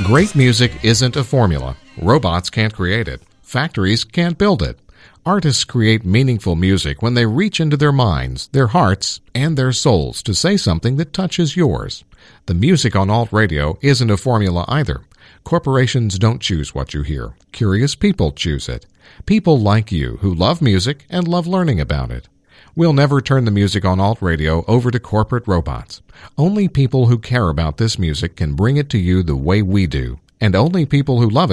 Great music isn't a formula. Robots can't create it. Factories can't build it. Artists create meaningful music when they reach into their minds, their hearts, and their souls to say something that touches yours. The music on Alt Radio isn't a formula either. Corporations don't choose what you hear. Curious people choose it. People like you who love music and love learning about it. We'll never turn the music on Alt Radio over to corporate robots. Only people who care about this music can bring it to you the way we do, and only people who love it